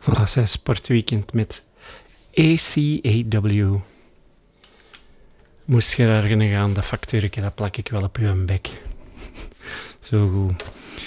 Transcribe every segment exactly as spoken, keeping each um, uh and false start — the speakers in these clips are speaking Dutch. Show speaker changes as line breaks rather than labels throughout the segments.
Voilà, zij sportweekend met A C A W. Moest je daar kunnen gaan, dat factuurtje, dat plak ik wel op je bek. Zo goed.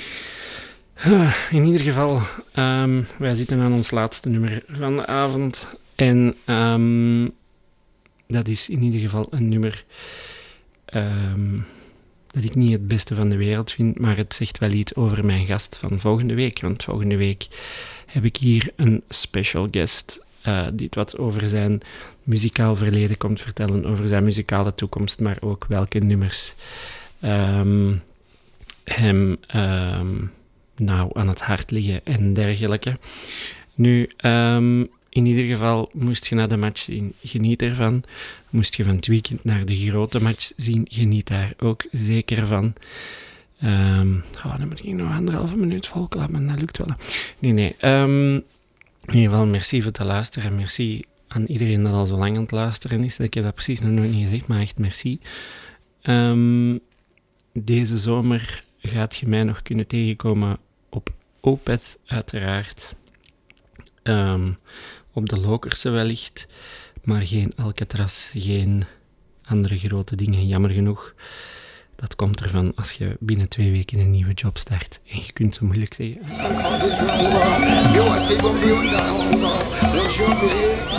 In ieder geval, um, wij zitten aan ons laatste nummer van de avond. En um, dat is in ieder geval een nummer um, dat ik niet het beste van de wereld vind, maar het zegt wel iets over mijn gast van volgende week. Want volgende week heb ik hier een special guest uh, die wat over zijn muzikaal verleden komt vertellen, over zijn muzikale toekomst, maar ook welke nummers um, hem um, nou aan het hart liggen en dergelijke. Nu, um, in ieder geval, moest je naar de match zien, geniet ervan. Moest je van het weekend naar de grote match zien, geniet daar ook zeker van. Um, oh, dan moet ik nog anderhalve minuut volklappen, dat lukt wel. Nee, nee. Um, in ieder geval, merci voor het luisteren. Merci aan iedereen dat al zo lang aan het luisteren is. Ik heb dat precies nog nooit niet gezegd, maar echt merci. Um, deze zomer gaat je mij nog kunnen tegenkomen op Opeth, uiteraard. Um, op de Lokerse wellicht, maar geen Alcatraz, geen andere grote dingen, jammer genoeg. Dat komt ervan als je binnen twee weken een nieuwe job start. En je kunt zo moeilijk zeggen.